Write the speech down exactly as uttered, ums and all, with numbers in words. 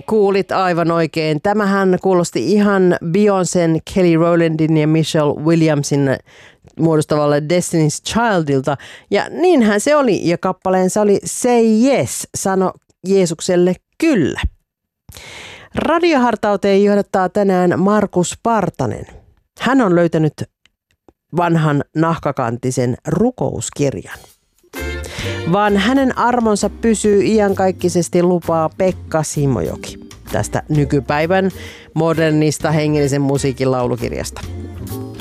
Kuulit aivan oikein. Tämähän kuulosti ihan Beyoncén, Kelly Rowlandin ja Michelle Williamsin muodostavalle Destiny's Childilta. Ja niinhän se oli, ja kappaleensa oli Say Yes, sano Jeesukselle kyllä. Radiohartauteen johdattaa tänään Markus Partanen. Hän on löytänyt vanhan nahkakantisen rukouskirjan. Vaan hänen armonsa pysyy iankaikkisesti, lupaa Pekka Simojoki tästä nykypäivän modernista hengellisen musiikin laulukirjasta.